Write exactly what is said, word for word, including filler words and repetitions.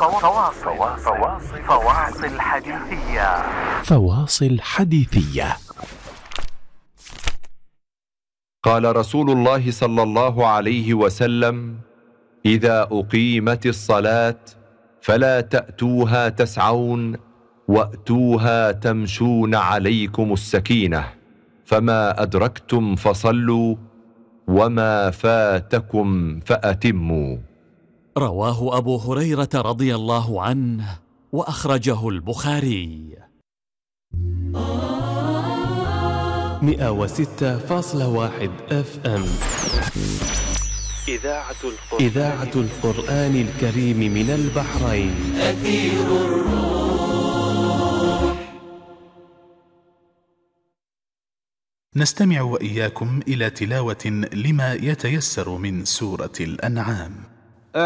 فواصل فواصل فواصل حديثية فواصل حديثية. قال رسول الله صلى الله عليه وسلم: إذا أقيمت الصلاة فلا تأتوها تسعون وأتوها تمشون عليكم السكينة، فما أدركتم فصلوا وما فاتكم فأتموا. رواه أبو هريرة رضي الله عنه وأخرجه البخاري. مئة وستة فاصلة واحد اف ام إذاعة القرآن, إذاعة القرآن الكريم من البحرين. أثير الروح. نستمع وإياكم إلى تلاوة لما يتيسر من سورة الأنعام.